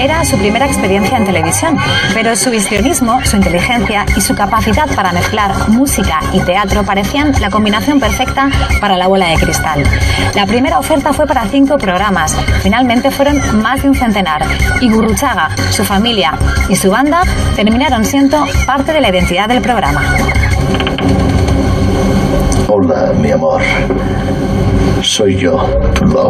Era su primera experiencia en televisión, pero su histrionismo, su inteligencia y su capacidad para mezclar música y teatro parecían la combinación perfecta para La Bola de Cristal. La primera oferta fue para 5 programas, finalmente fueron más de un centenar, y Gurruchaga, su familia y su banda terminaron siendo parte de la identidad del programa. Hola, mi amor. Soy yo, tu lobo.